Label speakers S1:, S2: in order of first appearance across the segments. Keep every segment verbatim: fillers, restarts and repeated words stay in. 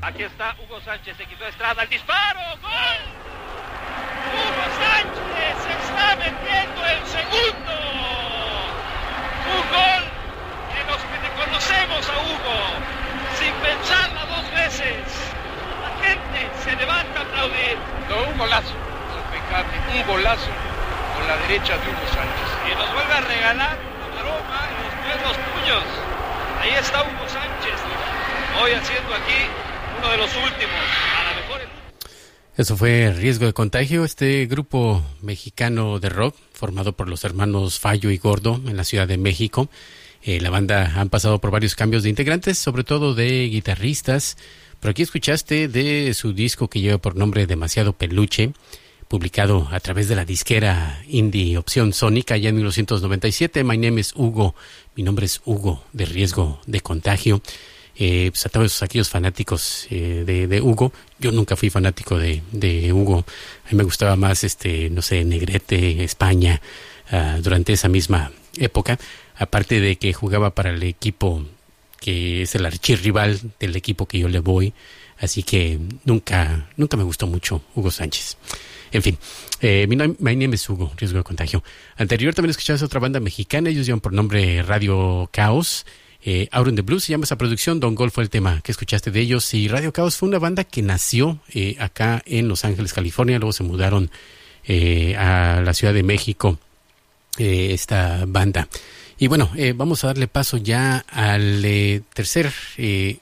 S1: Aquí está Hugo Sánchez, se quitó Estrada, el disparo, ¡gol! Hugo Sánchez se está metiendo el segundo. Un gol en los que le conocemos a Hugo, sin pensarla dos veces. La gente se levanta a aplaudir.
S2: No, un golazo, impecable, un golazo con la derecha de Hugo Sánchez.
S1: Y nos vuelve a regalar la aroma y los buenos puños. Ahí está Hugo Sánchez, hoy haciendo aquí uno de los últimos, a lo mejor el...
S3: Eso fue Riesgo de Contagio, este grupo mexicano de rock formado por los hermanos Fallo y Gordo en la Ciudad de México. Eh, la banda han pasado por varios cambios de integrantes, sobre todo de guitarristas, pero aquí escuchaste de su disco que lleva por nombre Demasiado Peluche, publicado a través de la disquera indie Opción Sónica ya en mil novecientos noventa y siete. My name is Hugo, mi nombre es Hugo, de Riesgo de Contagio. Eh, pues a todos aquellos fanáticos eh, de, de Hugo, yo nunca fui fanático de, de Hugo, a mí me gustaba más, este, no sé, Negrete, España, uh, durante esa misma época, aparte de que jugaba para el equipo que es el archirrival del equipo que yo le voy, así que nunca, nunca me gustó mucho Hugo Sánchez. En fin, eh, mi, my name is Hugo, Riesgo de Contagio. Anterior también escuchabas otra banda mexicana, ellos llevan por nombre Radio Caos. Eh, Out in the Blues se llama esa producción. Don Gol fue el tema que escuchaste de ellos. Y Radio Caos fue una banda que nació eh, acá en Los Ángeles, California. Luego se mudaron eh, a la Ciudad de México, eh, esta banda. Y bueno, eh, vamos a darle paso ya al eh, tercer eh,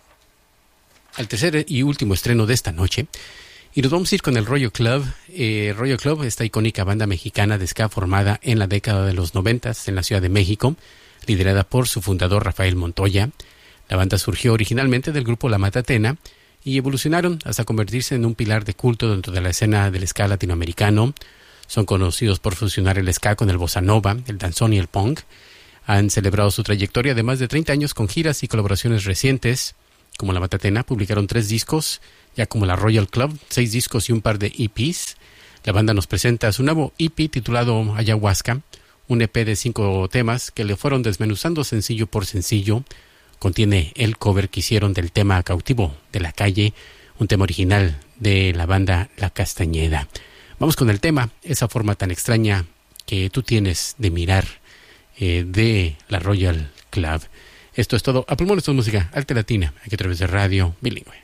S3: al tercer y último estreno de esta noche. Y nos vamos a ir con el Rollo Club. Eh, Rollo Club, esta icónica banda mexicana de ska formada en la década de los noventas en la Ciudad de México, liderada por su fundador Rafael Montoya. La banda surgió originalmente del grupo La Matatena y evolucionaron hasta convertirse en un pilar de culto dentro de la escena del ska latinoamericano. Son conocidos por fusionar el ska con el bossa nova, el danzón y el punk. Han celebrado su trayectoria de más de treinta años con giras y colaboraciones recientes. Como La Matatena, publicaron tres discos, ya como la Royal Club, seis discos y un par de E Pes. La banda nos presenta su nuevo E P titulado Ayahuasca, un E P de cinco temas que le fueron desmenuzando sencillo por sencillo. Contiene el cover que hicieron del tema Cautivo de la Calle, un tema original de la banda La Castañeda. Vamos con el tema, esa forma tan extraña que tú tienes de mirar, eh, de la Royal Club. Esto es todo. A pulmón, esto es música alta latina, aquí a través de Radio Bilingüe.